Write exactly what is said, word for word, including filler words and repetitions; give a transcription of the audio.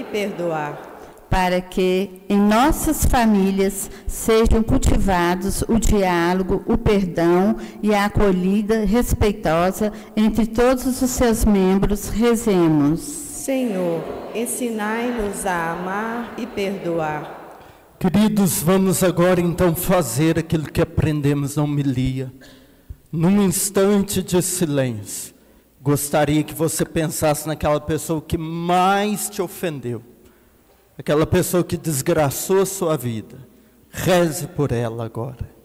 perdoar. Para que em nossas famílias sejam cultivados o diálogo, o perdão e a acolhida respeitosa entre todos os seus membros, rezemos. Senhor, ensinai-nos a amar e perdoar. Queridos, vamos agora então fazer aquilo que aprendemos na homilia. Num instante de silêncio, gostaria que você pensasse naquela pessoa que mais te ofendeu. Aquela pessoa que desgraçou a sua vida. Reze por ela agora.